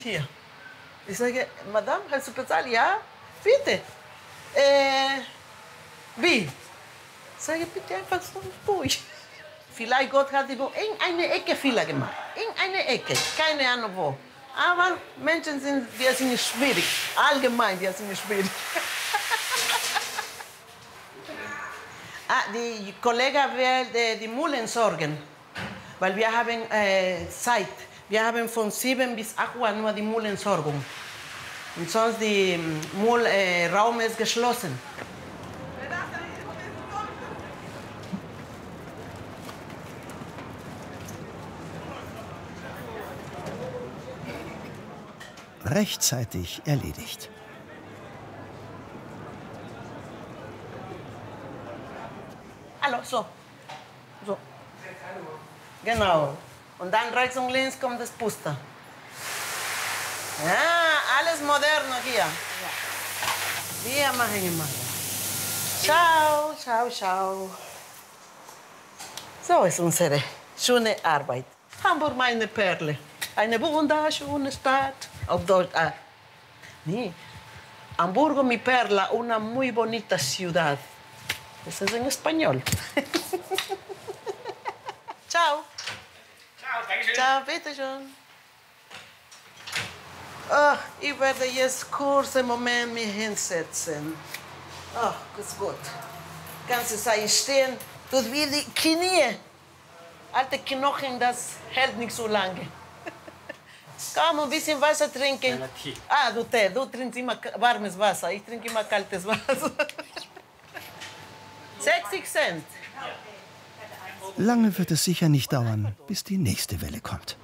Hier. Ich sage, Madame, hast du bezahlt? Ja, bitte. Wie? Ich sage, bitte einfach so ruhig. Vielleicht Gott hat in eine Ecke Fehler gemacht. In eine Ecke, keine Ahnung wo. Aber Menschen wir sind schwierig. Allgemein, wir sind schwierig. Die Kollegen will die Müll entsorgen. Weil wir haben Zeit. Wir haben von 7 bis 8 Uhr nur die Müllentsorgung. Und sonst der Müllraum ist geschlossen. Rechtzeitig erledigt. Hallo, so. So. Genau. Und dann rechts und links kommt das Puster. Ja, alles moderno hier. Wir machen immer. Ciao, ciao, ciao. So ist unsere schöne Arbeit. Hamburg, meine Perle. Eine wunderschöne Stadt. Auf Deutsch. Nee. Hamburgo, mi perla, una muy bonita ciudad. Das ist in Español. Ciao. Ciao, danke schön. Ciao, bitte schön. Oh, ich werde jetzt kurz einen Moment mich hinsetzen. Oh, ist gut. Ganze Zeit stehen, tut wie die Knie. Alte Knochen, das hält nicht so lange. Komm, ein bisschen Wasser trinken. Ja, Tee. Du Tee. Du trinkst immer warmes Wasser. Ich trinke immer kaltes Wasser. 60 Cent. Lange wird es sicher nicht dauern, bis die nächste Welle kommt.